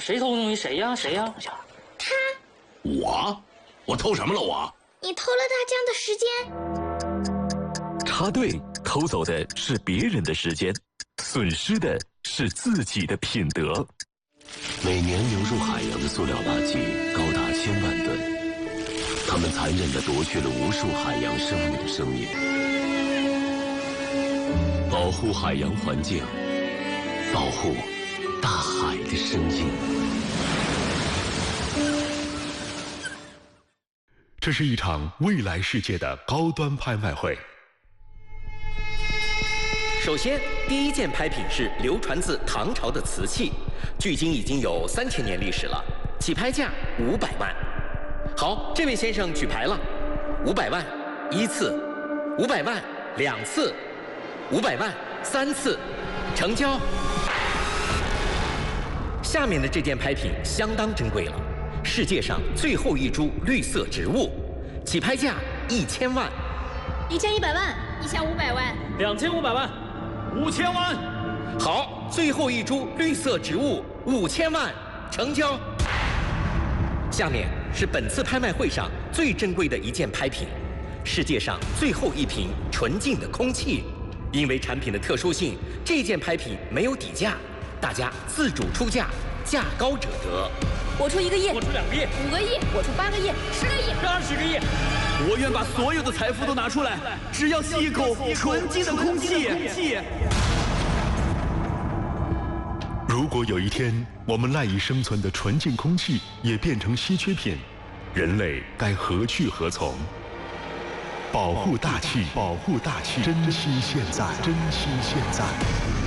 谁偷东西？谁呀？谁呀？ 他。 我偷什么了？ 你偷了大江的时间。 插队偷走的是别人的时间，损失的是自己的品德。 每年流入海洋的塑料垃圾高达1000万吨，它们残忍地夺去了无数海洋生物的生命。保护海洋环境，保护大海的声音。 这是一场未来世界的高端拍卖会。 首先，第一件拍品是流传自唐朝的瓷器，距今已经有3000年历史了，起拍价500万。好，这位先生举牌了，500万1次，500万2次，500万3次，成交。下面的这件拍品相当珍贵了，世界上最后一株绿色植物，起拍价1000万 ，1100万 ，1500万 ，2500万，5000万。 好，最后一株绿色植物5000万，成交。下面是本次拍卖会上最珍贵的一件拍品，世界上最后一瓶纯净的空气。因为产品的特殊性，这件拍品没有底价，大家自主出价，价高者得。 我出1个亿， 我出2个亿 ，5个亿， 我出8个亿 ，10个亿 ，20个亿。 我愿把所有的财富都拿出来，只要吸一口纯净的空气。 如果有一天我们赖以生存的纯净空气也变成稀缺品，人类该何去何从？保护大气，保护大气，珍惜现在，珍惜现在。